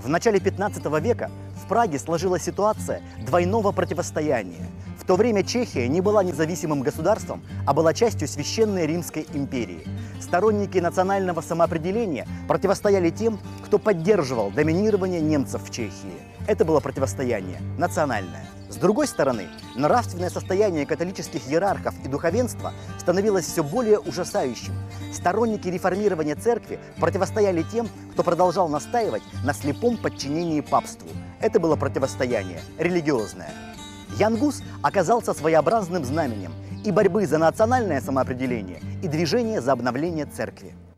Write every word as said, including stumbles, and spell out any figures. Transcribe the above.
В начале пятнадцатого века в Праге сложилась ситуация двойного противостояния. В то время Чехия не была независимым государством, а была частью Священной Римской империи. Сторонники национального самоопределения противостояли тем, кто поддерживал доминирование немцев в Чехии. Это было противостояние национальное. С другой стороны, нравственное состояние католических иерархов и духовенства становилось все более ужасающим. Сторонники реформирования церкви противостояли тем, кто продолжал настаивать на слепом подчинении папству. Это было противостояние религиозное. Ян Гус оказался своеобразным знаменем и борьбы за национальное самоопределение, и движения за обновление церкви.